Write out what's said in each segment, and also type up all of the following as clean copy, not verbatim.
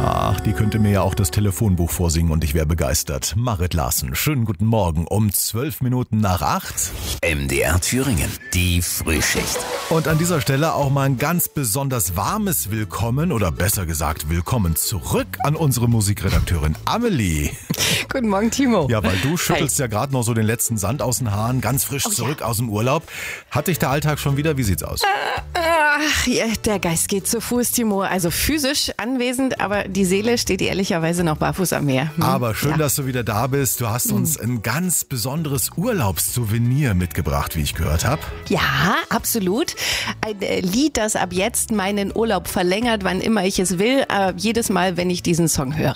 Ach, die könnte mir ja auch das Telefonbuch vorsingen und ich wäre begeistert. Marit Larsen, schönen guten Morgen um 8:12. MDR Thüringen, die Frühschicht. Und an dieser Stelle auch mal ein ganz besonders warmes Willkommen oder besser gesagt Willkommen zurück an unsere Musikredakteurin Amelie. Guten Morgen, Timo. Ja, weil du schüttelst ja gerade noch so den letzten Sand aus den Haaren, ganz frisch zurück aus dem Urlaub. Hat dich der Alltag schon wieder? Wie sieht's aus? Ach, ja, der Geist geht zu Fuß, Timo. Also physisch anwesend, aber die Seele steht ehrlicherweise noch barfuß am Meer. Aber schön, dass du wieder da bist. Du hast uns ein ganz besonderes Urlaubssouvenir mitgebracht, wie ich gehört habe. Ja, absolut. Ein Lied, das ab jetzt meinen Urlaub verlängert, wann immer ich es will. Jedes Mal, wenn ich diesen Song höre.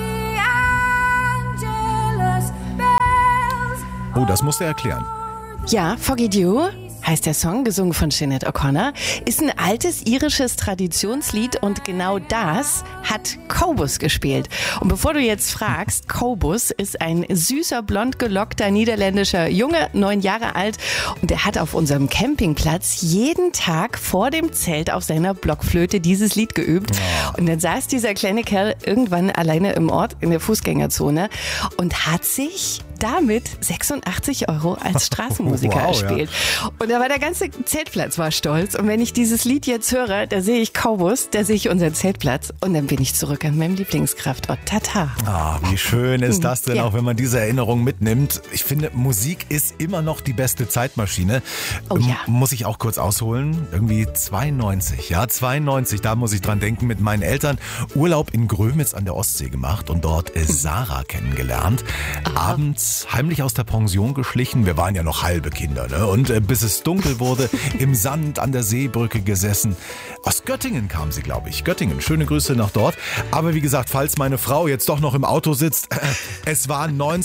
Oh, das musst du erklären. Ja, Foggy Dew heißt der Song, gesungen von Sinead O'Connor, ist ein altes irisches Traditionslied und genau das hat Cobus gespielt. Und bevor du jetzt fragst, Cobus ist ein süßer, blond gelockter niederländischer Junge, 9 Jahre alt, und er hat auf unserem Campingplatz jeden Tag vor dem Zelt auf seiner Blockflöte dieses Lied geübt. Ja. Und dann saß dieser kleine Kerl irgendwann alleine im Ort in der Fußgängerzone und hat sich damit 86 € als Straßenmusiker erspielt. Ja. Und da war der ganze Zeltplatz war stolz. Und wenn ich dieses Lied jetzt höre, da sehe ich Cobus, da sehe ich unseren Zeltplatz und dann bin ich zurück an meinem Lieblingskraftort. Tata. Ah, wie schön ist das denn, Ja. auch wenn man diese Erinnerung mitnimmt. Ich finde, Musik ist immer noch die beste Zeitmaschine. Oh ja. Muss ich auch kurz ausholen? Irgendwie 92, ja, 92, da muss ich dran denken, mit meinen Eltern Urlaub in Grömitz an der Ostsee gemacht und dort Sarah kennengelernt. Abends heimlich aus der Pension geschlichen. Wir waren ja noch halbe Kinder, ne? Und bis es dunkel wurde, im Sand an der Seebrücke gesessen. Aus Göttingen kam sie, glaube ich. Göttingen, schöne Grüße nach dort. Aber wie gesagt, falls meine Frau jetzt doch noch im Auto sitzt, es war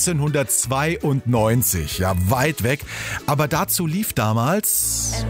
1992, ja, weit weg. Aber dazu lief damals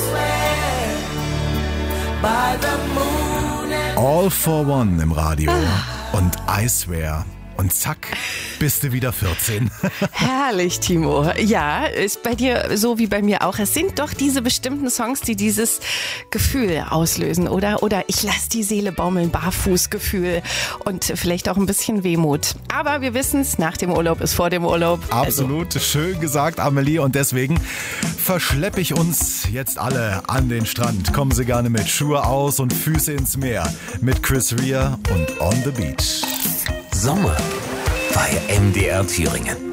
All for One im Radio und I Swear. Und zack, bist du wieder 14. Herrlich, Timo. Ja, ist bei dir so wie bei mir auch. Es sind doch diese bestimmten Songs, die dieses Gefühl auslösen, oder? Oder ich lass die Seele baumeln, Barfußgefühl und vielleicht auch ein bisschen Wehmut. Aber wir wissen es, nach dem Urlaub ist vor dem Urlaub. Absolut, schön gesagt, Amelie. Und deswegen verschleppe ich uns jetzt alle an den Strand. Kommen Sie gerne mit, Schuhe aus und Füße ins Meer. Mit Chris Rea und On the Beach. Sommer bei MDR Thüringen.